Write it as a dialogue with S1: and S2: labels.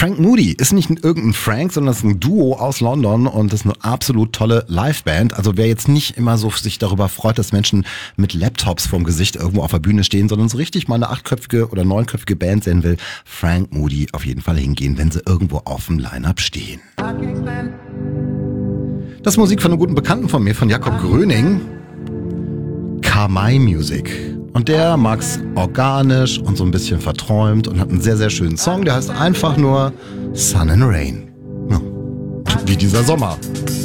S1: Frank Moody ist nicht irgendein Frank, sondern das ist ein Duo aus London und das ist eine absolut tolle Liveband. Also wer jetzt nicht immer so sich darüber freut, dass Menschen mit Laptops vorm Gesicht irgendwo auf der Bühne stehen, sondern so richtig mal eine 8-köpfige oder 9-köpfige Band sehen will, Frank Moody auf jeden Fall hingehen, wenn sie irgendwo auf dem Line-Up stehen. Das ist Musik von einem guten Bekannten von mir, von Jakob Gröning. Kamai Music. Und der mag's organisch und so ein bisschen verträumt und hat einen sehr, sehr schönen Song, der heißt einfach nur Sun and Rain. Ja, wie dieser Sommer.